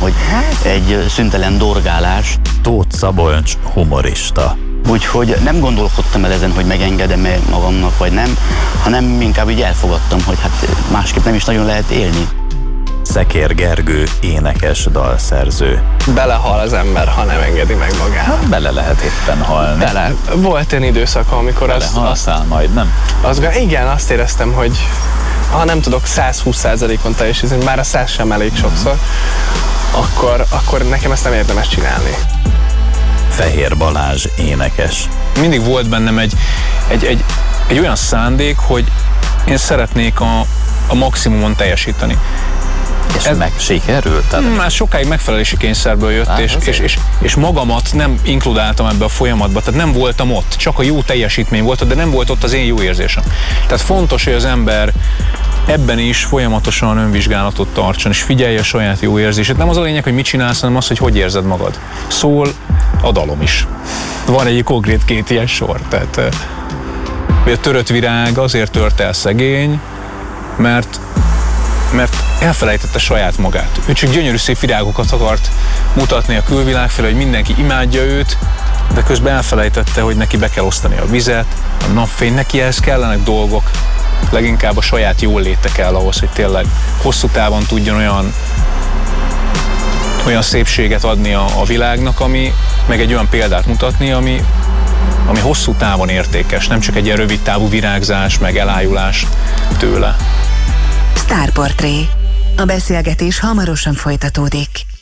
hogy egy szüntelen dorgálás. Tóth Szabolcs humorista. Úgyhogy nem gondolkodtam el ezen, hogy megengedem-e magamnak, vagy nem, hanem inkább így elfogadtam, hogy hát másképp nem is nagyon lehet élni. Szekér Gergő énekes, dalszerző. Belehal az ember, ha nem engedi meg magát. Bele lehet éppen halni. Bele. Volt egy időszak, amikor azt majd, nem? Igen, azt éreztem, hogy ha nem tudok 120%-on teljesíteni, már a 100 sem elég sokszor, akkor nekem ezt nem érdemes csinálni. Fehér Balázs énekes. Mindig volt bennem egy olyan szándék, hogy én szeretnék a maximumon teljesíteni. És meg sikerült? Már sokáig megfelelési kényszerből jött, és magamat nem inkludáltam ebbe a folyamatba, tehát nem voltam ott, csak a jó teljesítmény volt, de nem volt ott az én jó érzésem. Tehát fontos, hogy az ember ebben is folyamatosan önvizsgálatot tartson, és figyelje a saját jó érzését. Nem az a lényeg, hogy mit csinálsz, hanem az, hogy érzed magad. Szól a dalom is. Van egy konkrét 2 ilyen sor, tehát a törött virág azért tört el szegény, mert elfelejtette saját magát. Ő csak gyönyörű szép virágokat akart mutatni a külvilág felé, hogy mindenki imádja őt, de közben elfelejtette, hogy neki be kell osztani a vizet, a napfény, neki ehhez kellenek dolgok, leginkább a saját jóléte kell ahhoz, hogy tényleg hosszú távon tudjon olyan szépséget adni a világnak, meg egy olyan példát mutatni, ami hosszú távon értékes, nem csak egy ilyen rövid távú virágzás, meg elájulás tőle. Sztárportré. A beszélgetés hamarosan folytatódik.